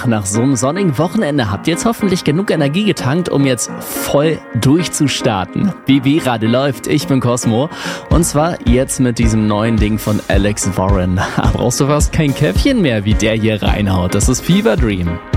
nach so einem sonnigen Wochenende habt ihr jetzt hoffentlich genug Energie getankt, um jetzt voll durchzustarten. Wie gerade läuft, ich bin Cosmo. Und zwar jetzt mit diesem neuen Ding von Alex Warren. Da brauchst du fast kein Käffchen mehr, wie der hier reinhaut. Das ist Fever Dream.